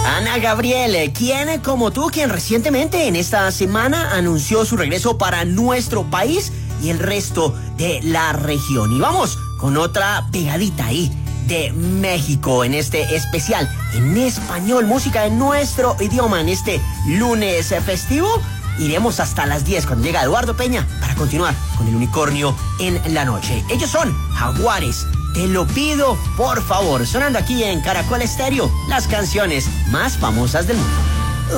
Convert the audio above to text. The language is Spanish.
Ana Gabriel, ¿quién como tú, quien recientemente en esta semana anunció su regreso para nuestro país y el resto de la región? Y vamos con otra pegadita ahí de México en este especial en español, música en nuestro idioma en este lunes festivo. Iremos hasta las 10 cuando llega Eduardo Peña para continuar con el unicornio en la noche. Ellos son Jaguares. Te lo pido, por favor, sonando aquí en Caracol Estéreo, las canciones más famosas del mundo.